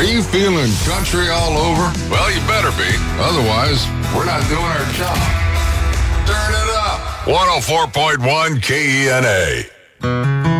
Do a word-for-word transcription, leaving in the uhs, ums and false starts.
Are you feeling country all over? Well, you better be. Otherwise, we're not doing our job. Turn it up. one oh four point one K E N A.